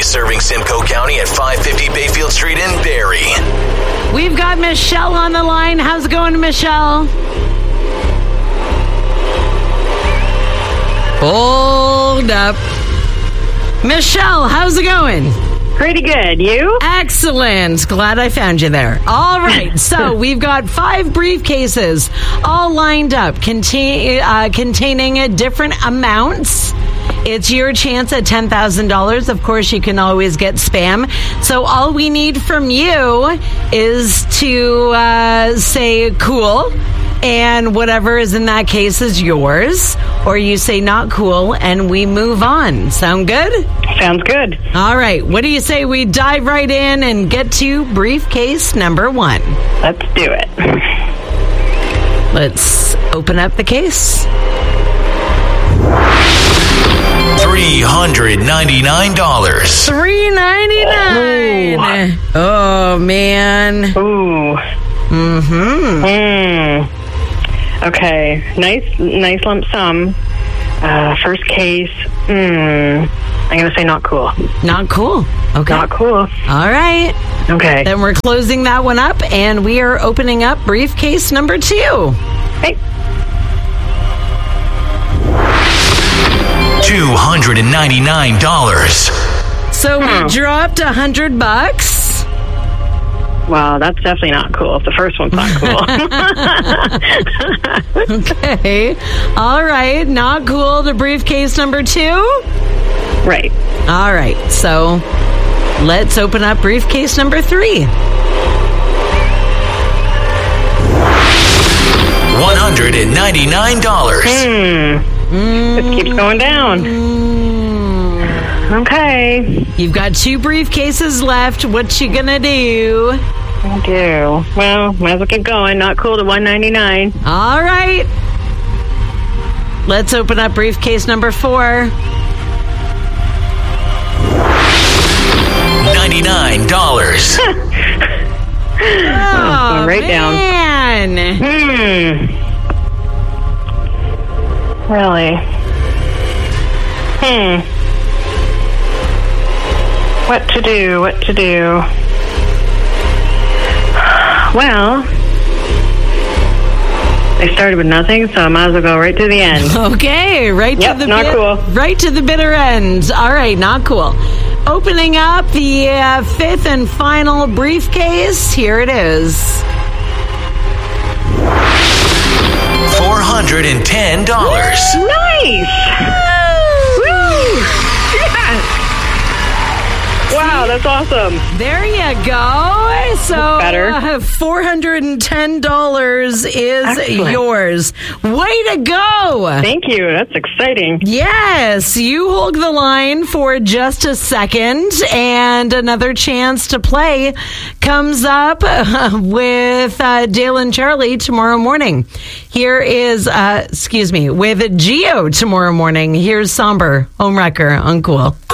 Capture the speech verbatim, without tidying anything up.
serving Simcoe County at five fifty Bayfield Street in Barrie. We've got Michelle on the line. How's it going, Michelle? Hold up. Michelle, how's it going? Pretty good. You? Excellent. Glad I found you there. All right. So we've got five briefcases all lined up contain, uh, containing different amounts. It's your chance at ten thousand dollars. Of course, you can always get spam. So all we need from you is to uh, say cool, and whatever is in that case is yours. Or you say not cool, and we move on. Sound good? Sounds good. All right. What do you say we dive right in and get to briefcase number one? Let's do it. Let's open up the case. three hundred ninety-nine dollars. three ninety-nine. Oh, man. Ooh. Mm-hmm. Mm. Okay. Nice, nice lump sum. Uh, first case. Mm. I'm going to say not cool. Not cool. Okay. Not cool. All right. Okay. Then we're closing that one up, and we are opening up briefcase number two. Hey. two hundred ninety-nine dollars. So Hmm. we dropped a hundred bucks. Wow, that's definitely not cool. If the first one's not cool. Okay. All right. Not cool to briefcase number two. Right. All right. So let's open up briefcase number three. one hundred ninety-nine dollars. Hmm. Mm. It keeps going down. Mm. Okay. You've got two briefcases left. What you gonna do? I do. Well, might as well keep going. Not cool to one ninety-nine. All right. Let's open up briefcase number four. ninety-nine dollars. Oh, going right man. down. Hmm. Really? Hmm. What to do? What to do? Well, they started with nothing, so I might as well go right to the end. Okay, right Yep, to the not bit- cool. right to the bitter end. All right, not cool. Opening up the uh, fifth and final briefcase. Here it is. four hundred ten dollars. Nice! Woo! Yes! Wow, that's awesome. There you go. So Better. uh, four hundred ten dollars is Excellent. yours. Way to go. Thank you. That's exciting. Yes, you hold the line for just a second, and another chance to play comes up uh, with uh, Dale and Charlie tomorrow morning. Here is, uh, excuse me, with Geo tomorrow morning. Here's Somber, Homewrecker, Uncool.